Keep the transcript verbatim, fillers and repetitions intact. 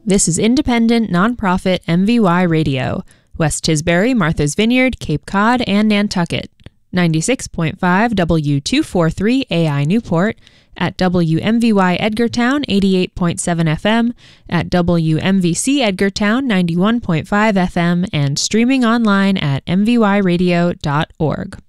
This is independent, nonprofit M V Y Radio. West Tisbury, Martha's Vineyard, Cape Cod, and Nantucket. ninety-six point five W two forty-three A I Newport, at W M V Y Edgartown eighty-eight point seven F M, at W M V C Edgartown ninety-one point five F M, and streaming online at m v y radio dot org.